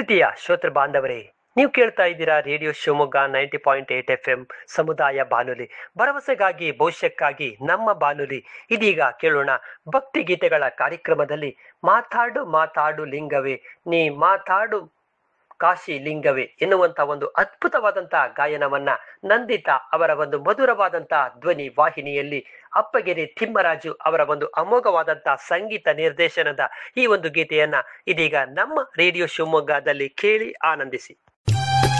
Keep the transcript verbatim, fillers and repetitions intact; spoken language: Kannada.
ಪ್ರೀತಿಯ ಶ್ರೋತೃ ಬಾಂಧವರೇ, ನೀವು ಕೇಳ್ತಾ ಇದ್ದೀರಾ radio Shivamogga ninety point eight F M ಸಮುದಾಯ ಬಾನುಲಿ, ಭರವಸೆಗಾಗಿ ಭವಿಷ್ಯಕ್ಕಾಗಿ ನಮ್ಮ ಬಾನುಲಿ. ಇದೀಗ ಕೇಳೋಣ ಭಕ್ತಿ ಗೀತೆಗಳ ಕಾರ್ಯಕ್ರಮದಲ್ಲಿ ಮಾತಾಡು ಮಾತಾಡು ಲಿಂಗವೇ ನೀ ಮಾತಾಡು ಕಾಶಿ ಲಿಂಗವೇ ಎನ್ನುವಂತ ಒಂದು ಅದ್ಭುತವಾದಂತಹ ಗಾಯನವನ್ನ ನಂದಿತಾ ಅವರ ಒಂದು ಮಧುರವಾದಂತಹ ಧ್ವನಿ ವಾಹಿನಿಯಲ್ಲಿ, ಅಪ್ಪಗೆರೆ ತಿಮ್ಮರಾಜು ಅವರ ಒಂದು ಅಮೋಘವಾದಂತಹ ಸಂಗೀತ ನಿರ್ದೇಶನದ ಈ ಒಂದು ಗೀತೆಯನ್ನ ಇದೀಗ ನಮ್ಮ ರೇಡಿಯೋ ಶಿವಮೊಗ್ಗದಲ್ಲಿ ಕೇಳಿ ಆನಂದಿಸಿ.